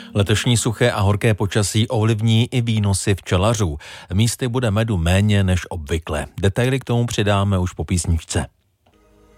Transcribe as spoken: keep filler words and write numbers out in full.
Letošní suché a horké počasí ovlivní i výnosy včelařů. Místy bude medu méně než obvykle. Detaily k tomu přidáme už po písničce.